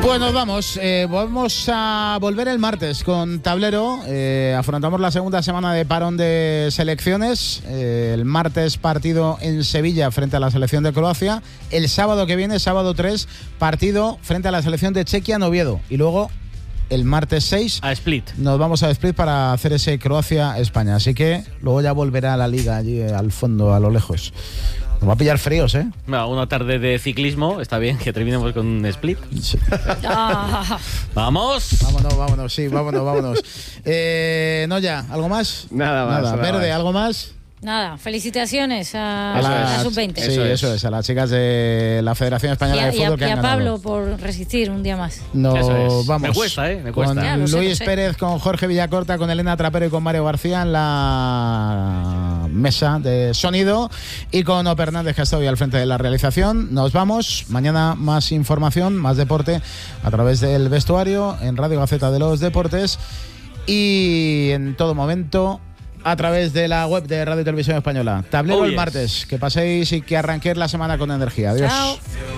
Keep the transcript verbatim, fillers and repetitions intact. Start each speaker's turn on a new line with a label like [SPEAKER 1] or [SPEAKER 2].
[SPEAKER 1] Pues nos vamos, eh, vamos a volver el martes con tablero, eh, afrontamos la segunda semana de parón de selecciones, eh, el martes partido en Sevilla frente a la selección de Croacia, el sábado que viene, sábado tres, partido frente a la selección de Chequia en Oviedo, y luego el martes seis
[SPEAKER 2] a Split.
[SPEAKER 1] Nos vamos a Split para hacer ese Croacia-España, así que luego ya volverá a la liga allí al fondo, a lo lejos. Nos va a pillar fríos, ¿eh?
[SPEAKER 2] Bueno, una tarde de ciclismo, está bien que terminemos con un split.
[SPEAKER 1] Sí.
[SPEAKER 2] Ah. ¡Vamos!
[SPEAKER 1] Vámonos, vámonos, sí, vámonos, vámonos. Eh, no ya, ¿algo más?
[SPEAKER 3] Nada más.
[SPEAKER 1] Nada.
[SPEAKER 3] Nada
[SPEAKER 1] Verde,
[SPEAKER 3] más.
[SPEAKER 1] ¿algo más?
[SPEAKER 4] Nada, felicitaciones a,
[SPEAKER 1] A
[SPEAKER 4] a
[SPEAKER 1] las-
[SPEAKER 4] la sub veinte.
[SPEAKER 1] Sí,
[SPEAKER 3] Eso
[SPEAKER 1] eso
[SPEAKER 3] es.
[SPEAKER 1] es. a las chicas de la Federación
[SPEAKER 4] Y
[SPEAKER 1] Española
[SPEAKER 4] a,
[SPEAKER 1] de
[SPEAKER 4] y a-
[SPEAKER 1] Fútbol que
[SPEAKER 4] y a
[SPEAKER 1] han ganado.
[SPEAKER 4] Pablo por resistir un día más.
[SPEAKER 1] Nos
[SPEAKER 2] Eso es.
[SPEAKER 1] vamos.
[SPEAKER 2] Me cuesta, ¿eh? Me cuesta.
[SPEAKER 1] Con
[SPEAKER 4] Ya, lo sé,
[SPEAKER 1] Luis
[SPEAKER 4] lo sé.
[SPEAKER 1] Pérez, con Jorge Villacorta, con Elena Trapero y con Mario García en la mesa de sonido y con Ope Hernández, que ha estado hoy al frente de la realización. Nos vamos. Mañana más información, más deporte a través del vestuario en Radio Gaceta de los Deportes y en todo momento a través de la web de Radio y Televisión Española. Tablero
[SPEAKER 2] Oh,
[SPEAKER 1] el
[SPEAKER 2] yes.
[SPEAKER 1] martes. Que paséis y que arranquéis la semana con energía. Adiós.
[SPEAKER 4] Chao.